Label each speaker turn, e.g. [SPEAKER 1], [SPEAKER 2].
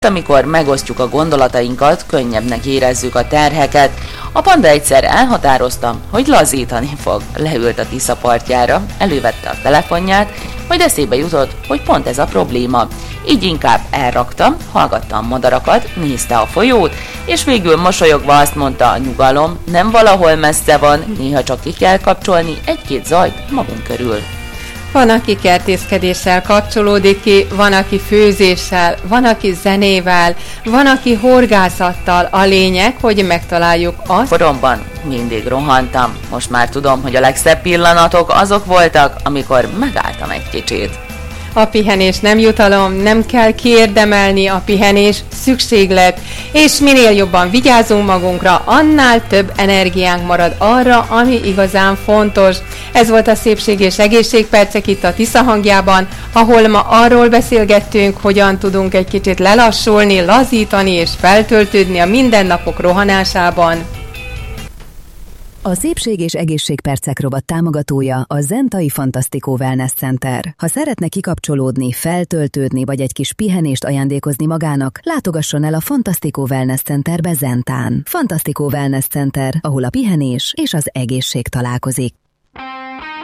[SPEAKER 1] Amikor megosztjuk a gondolatainkat, könnyebbnek érezzük a terheket. A panda egyszer elhatározta, hogy lazítani fog. Leült a Tisza partjára, elővette a telefonját, majd eszébe jutott, hogy pont ez a probléma. Így inkább elrakta, hallgatta a madarakat, nézte a folyót, és végül mosolyogva azt mondta, nyugalom, nem valahol messze van, néha csak ki kell kapcsolni egy-két zajt magunk körül.
[SPEAKER 2] Van, aki kertészkedéssel kapcsolódik ki, van, aki főzéssel, van, aki zenével, van, aki horgászattal. A lényeg, hogy megtaláljuk azt.
[SPEAKER 1] Koromban mindig rohantam. Most már tudom, hogy a legszebb pillanatok azok voltak, amikor megálltam egy kicsit.
[SPEAKER 2] A pihenés nem jutalom, nem kell kiérdemelni, a pihenés szükséglet, és minél jobban vigyázunk magunkra, annál több energiánk marad arra, ami igazán fontos. Ez volt a Szépség és Egészségpercek itt a Tisza hangjában, ahol ma arról beszélgettünk, hogyan tudunk egy kicsit lelassulni, lazítani és feltöltődni a mindennapok rohanásában.
[SPEAKER 3] A Szépség és Egészségpercek rovat támogatója a Zentai Fantasztikó Wellness Center. Ha szeretne kikapcsolódni, feltöltődni vagy egy kis pihenést ajándékozni magának, látogasson el a Fantasztikó Wellness Centerbe Zentán. Fantasztikó Wellness Center, ahol a pihenés és az egészség találkozik.